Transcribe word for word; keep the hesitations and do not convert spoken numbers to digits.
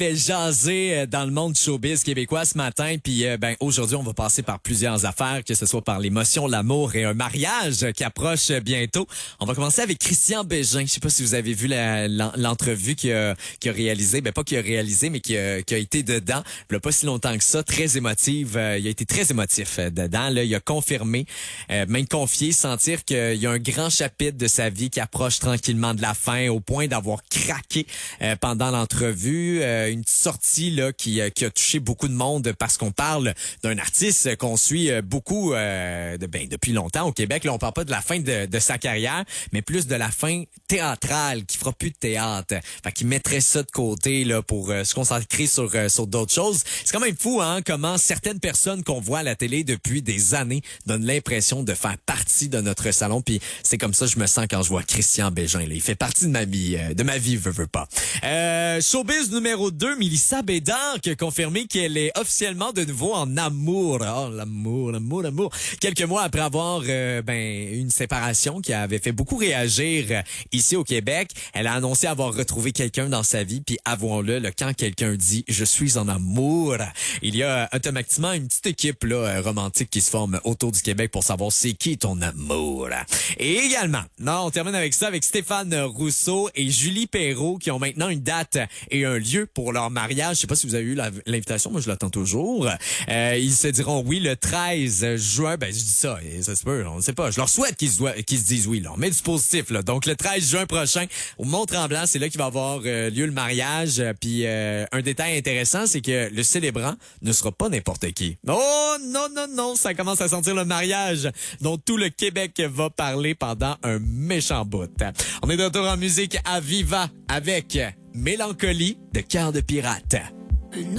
fait jaser euh, dans le monde du showbiz québécois ce matin. Puis euh, ben aujourd'hui, on va passer par plusieurs affaires, que ce soit par l'émotion, l'amour et un mariage qui approche bientôt. On va commencer avec Christian Bégin. Je sais pas si vous avez vu la, l'en- l'entrevue qu'il a, qu'il a réalisée. Ben pas qu'il a réalisé, mais qu'il a, qu'il a été dedans. Il y a pas si longtemps que ça. Très émotive. Euh, il a été très émotif euh, dedans. Là, il a confirmé, euh, même confié, sentir qu'il y a un grand chapitre de sa vie qui approche tranquillement de la fin, au point d'avoir craqué euh, pendant l'entrevue. Euh, une petite sortie là qui, euh, qui a touché beaucoup de monde parce qu'on parle d'un artiste qu'on suit euh, beaucoup euh, de, ben, depuis longtemps au Québec. Là, on parle pas de la fin de, de sa carrière, mais plus de la fin théâtrale, qui fera plus de théâtre. Fait qu'il mettrait ça de côté là pour euh, se concentrer sur euh, sur d'autres choses. C'est quand même fou hein comment certaines personnes qu'on voit à la télé depuis des années donnent l'impression de faire partie de notre salon. Puis c'est comme ça que je me sens quand je vois Christian Bégin. Là. Il fait partie de ma vie, euh, de ma vie, veux, veux pas. Euh, showbiz numéro deux, Mélissa Bédard qui a confirmé qu'elle est officiellement de nouveau en amour. Oh, l'amour, l'amour, l'amour. Quelques mois après avoir euh, ben une séparation qui avait fait beaucoup réagir euh, ici au Québec, elle a annoncé avoir retrouvé quelqu'un dans sa vie. Puis avouons-le, là, quand quelqu'un dit « je suis en amour », il y a automatiquement une petite équipe là euh, romantique qui se forme autour du Québec pour savoir c'est qui ton amour. Et également, non, on termine avec ça, avec Stéphane Rousseau et Julie Perrault qui ont maintenant une date et un lieu pour leur mariage. Je sais pas si vous avez eu la- l'invitation, moi je l'attends toujours. Euh, ils se diront oui le treize juin. Ben je dis ça, et ça se peut, on ne sait pas. Je leur souhaite qu'ils se, doivent- qu'ils se disent oui. Là. On met du positif. Là. Donc le treize juin prochain, au Mont-Tremblant, c'est là qu'il va avoir euh, lieu le mariage. Euh, Puis euh, un détail intéressant, c'est que le célébrant ne sera pas n'importe qui. Oh non, non, non, ça commence à sentir le mariage dont tout le Québec va parler pendant un méchant bout. On est de retour en musique à Viva avec Mélancolie de Cœur de Pirate. Un